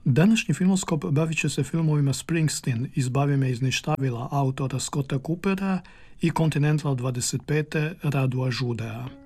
Današnji filmoskop bavit će se filmovima Springsteen, Izbavi me iz ništavila autora Scotta Coopera i Continental 25. Radua Žudea.